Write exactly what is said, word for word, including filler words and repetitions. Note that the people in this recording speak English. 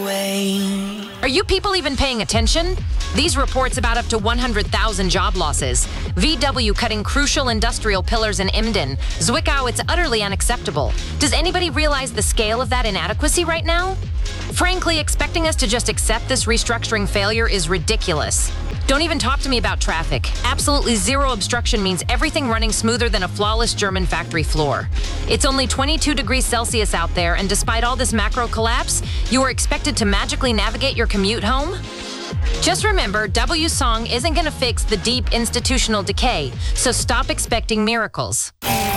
away. Are you people even paying attention? These reports about up to one hundred thousand job losses. V W cutting crucial industrial pillars in Emden. Zwickau, it's utterly unacceptable. Does anybody realize the scale of that inadequacy right now? Frankly, expecting us to just accept this restructuring failure is ridiculous. Don't even talk to me about traffic. Absolutely zero obstruction means everything running smoother than a flawless German factory floor. It's only twenty-two degrees Celsius out there, and despite all this macro collapse, you are expected to magically navigate your commute home? Just remember, W Song isn't going to fix the deep institutional decay, so stop expecting miracles.